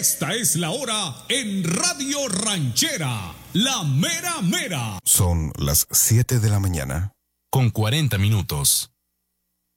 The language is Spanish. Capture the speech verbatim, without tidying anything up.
Esta es la hora en Radio Ranchera, la mera mera. Son las siete de la mañana. Con cuarenta minutos.